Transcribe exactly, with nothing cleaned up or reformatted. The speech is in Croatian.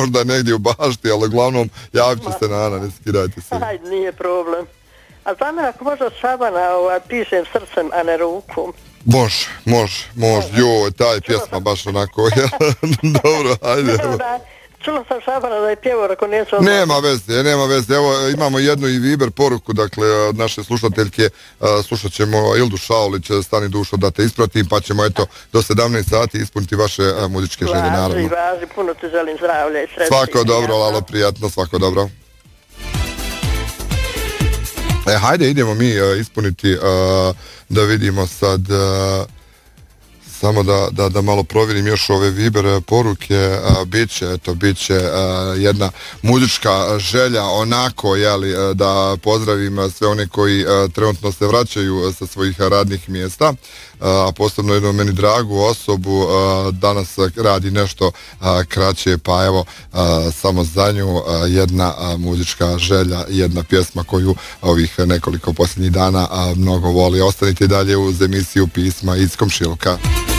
možda negdje u bašti, ali uglavnom javit ću se na Ana, ne skidajte se. Ajde, nije problem. A znam ako možda Šabana ovaj, pišem srcem, a ne rukom. Može, može, može, joj, taj pjesma baš onako, dobro, ajde. Čula sam Šabana da je pjevao, ako neću... Nema veze, nema veze, evo imamo jednu i Viber poruku, dakle, od naše slušateljke, slušat ćemo Ildu Šaulić, Stani dušo da te ispratim, pa ćemo eto do sedamnaest sati ispuniti vaše muzičke želje, naravno. Važi, važi, puno ti želim zdravlja i sreći. Svako dobro, Lalo, prijatno, svako dobro. E, hajde, idemo mi uh, ispuniti, uh, da vidimo sad, uh, samo da, da, da malo provjerim još ove Viber poruke, uh, bit će, eto, bit će uh, jedna muzička želja, onako, jeli, uh, da pozdravim sve one koji uh, trenutno se vraćaju sa svojih radnih mjesta, uh, a posebno jednu meni dragu osobu, uh, danas radi nešto uh, kraće, pa evo, uh, samo za nju uh, jedna uh, muzička želja, jedna pjesma koju ovih nekoliko posljednjih dana uh, mnogo voli. Ostanite dalje uz emisiju Pisma iz komšiluka.